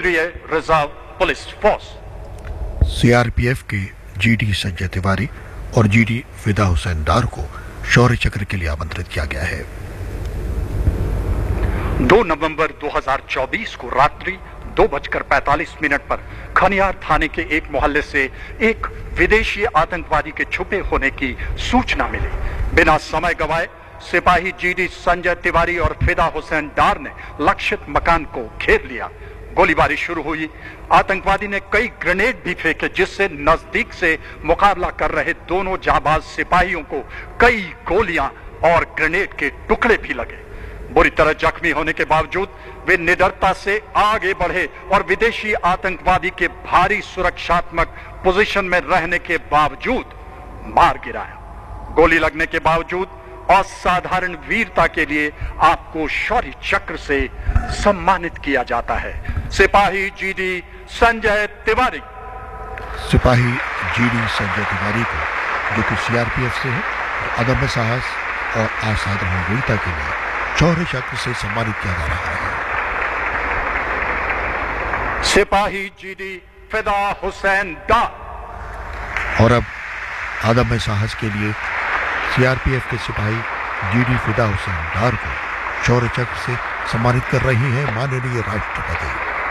केंद्रीय reserve police force. CRPF के GD Sanjay Tiwari और जीडी फिदा हुसैन डार को शौर्य चक्र के लिए आमंत्रित किया गया है। 2 नवंबर 2024 को रात्रि 2:45 पर खनियार थाने के एक मोहल्ले से एक विदेशी आतंकवादी के छुपे होने की सूचना मिली। बिना समय गवाए सिपाही जीडी संजय तिवारी और फिदा हुसैन डार ने लक्षित मकान को घेर लिया। गोलीबारी शुरू हुई। आतंकवादी ने कई ग्रेनेड भी फेंके, जिससे नजदीक से मुकाबला कर रहे दोनों जाबाज सिपाहियों को कई गोलियां और ग्रेनेड के टुकड़े भी लगे। बुरी तरह जख्मी होने के बावजूद वे निडरता से आगे बढ़े और विदेशी आतंकवादी के भारी सुरक्षात्मक पोजीशन में रहने के बावजूद मार गिराया। गोली लगने के बावजूद असाधारण वीरता के लिए आपको शौर्य चक्र से सम्मानित किया जाता है। सिपाही जीडी संजय तिवारी। सिपाही जीडी संजय तिवारी को, जो कि सीआरपीएफ से है, अदम्य साहस और असाधारण वीरता के लिए शौर्य चक्र से सम्मानित किया जा रहा है। सिपाही जीडी फिदा हुसैन डार। और अब अदम्य साहस के लिए सीआरपीएफ के सिपाही जीडी फिदा हुसैन डार को शौर्य चक्र से सम्मानित कर रही हैं माननीय राष्ट्रपति।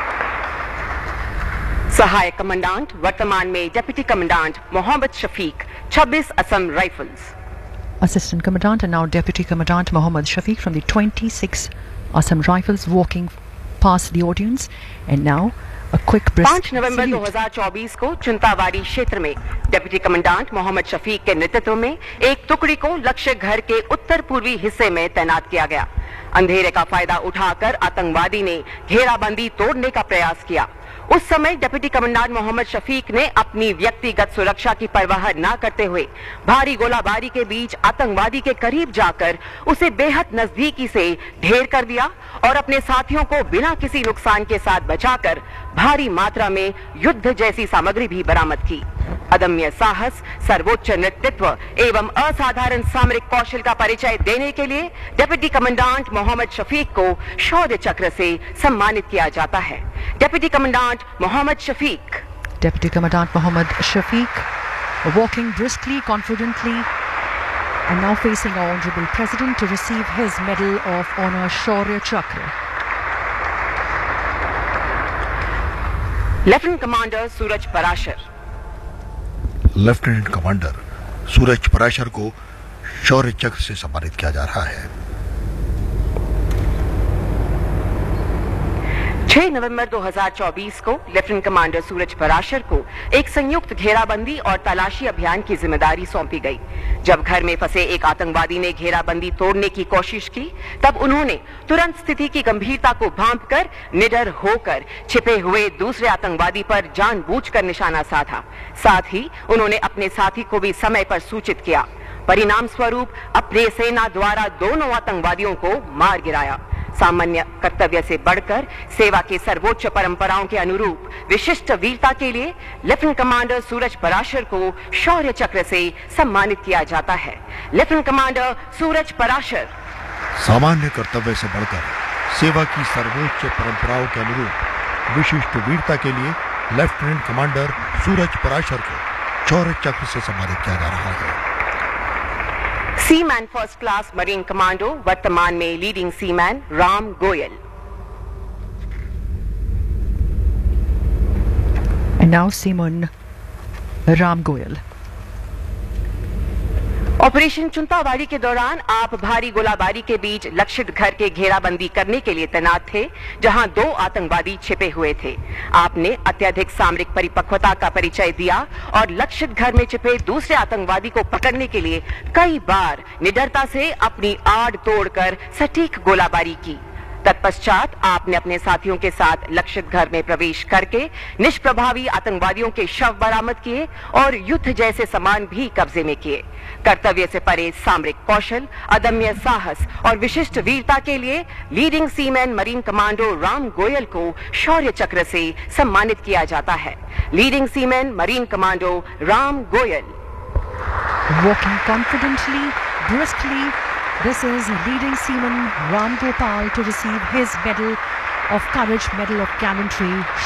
सहायक कमांडेंट वर्तमान में deputy commandant Mohammad Shafiq, 26 Assam rifles. Assistant Commandant and now Deputy Commandant Mohammad Shafiq from the 26 Assam Rifles walking past the audience, and now a quick brisk 5 नवंबर 2024 को चुंतावाड़ी क्षेत्र में डिप्टी कमांडेंट मोहम्मद शफीक के नेतृत्व में एक टुकड़ी को लक्ष्य घर के उत्तर पूर्वी हिस्से में तैनात किया गया। अंधेरे का फायदा उठाकर आतंकवादी ने घेराबंदी तोड़ने का प्रयास किया। उस समय डिप्टी कमांडेंट मोहम्मद शफीक ने अपनी व्यक्तिगत सुरक्षा की परवाह न करते हुए भारी गोलाबारी के बीच आतंकवादी के करीब जाकर उसे बेहद नजदीकी से ढेर कर दिया और अपने साथियों को बिना किसी नुकसान के साथ बचाकर भारी मात्रा में युद्ध जैसी सामग्री भी बरामद की। अदम्य साहस, सर्वोच्च नेतृत्व एवं असाधारण सामरिक कौशल का परिचय देने के लिए डिप्टी कमांडेंट मोहम्मद शफीक को शौर्य चक्र से सम्मानित किया जाता है। Deputy commandant Mohammad Shafiq. Deputy Commandant Mohammad Shafiq walking briskly, confidently, and now facing our Honorable President to receive his Medal of Honor Shaurya Chakra. Lieutenant commander Suraj Parashar. Lieutenant commander सूरज पराशर को शौर्य चक्र से सम्मानित किया जा रहा है। 6 नवंबर 2024 को लेफ्टिनेंट कमांडर सूरज पराशर को एक संयुक्त घेराबंदी और तलाशी अभियान की जिम्मेदारी सौंपी गई। जब घर में फंसे एक आतंकवादी ने घेराबंदी तोड़ने की कोशिश की, तब उन्होंने तुरंत स्थिति की गंभीरता को भांपकर निडर होकर छिपे हुए दूसरे आतंकवादी पर जानबूझकर निशाना साधा। साथ ही उन्होंने अपने साथी को भी समय पर सूचित किया। परिणाम स्वरूप अपने सेना द्वारा दोनों आतंकवादियों को मार गिराया। सामान्य कर्तव्य से बढ़कर सेवा की सर्वोच्च परंपराओं के अनुरूप विशिष्ट वीरता के लिए लेफ्टिनेंट कमांडर सूरज पराशर को शौर्य चक्र से सम्मानित किया जाता है। लेफ्टिनेंट कमांडर सूरज पराशर। सामान्य कर्तव्य से बढ़कर सेवा की सर्वोच्च परंपराओं के अनुरूप विशिष्ट वीरता के लिए लेफ्टिनेंट कमांडर सूरज पराशर को शौर्य चक्र से सम्मानित किया जा रहा है। Seaman first class marine commando वर्तमान में leading seaman Ram Goyal. And now Seaman Ram Goyal. Operation चुंतावाड़ी के दौरान आप भारी गोलाबारी के बीच लक्षित घर के घेराबंदी करने के लिए तैनात थे, जहां 2 आतंकवादी छिपे हुए थे। आपने अत्यधिक सामरिक परिपक्वता का परिचय दिया और लक्षित घर में छिपे दूसरे आतंकवादी को पकड़ने के लिए कई बार निडरता से अपनी आड़ तोड़कर सटीक गोलाबारी की। तत्पश्चात आपने अपने साथियों के साथ लक्षित घर में प्रवेश करके निष्प्रभावी आतंकवादियों के शव बरामद किए और युद्ध जैसे सामान भी कब्जे में किए। कर्तव्य से परे सामरिक कौशल, अदम्य साहस और विशिष्ट वीरता के लिए leading seaman marine commando Ram Goyal को शौर्य चक्र से सम्मानित किया जाता है। Leading seaman marine commando Ram Goyal. Walking confidently, briskly, this is leading seaman Ram Gopal to receive his Medal of Courage, Medal of Gallantry.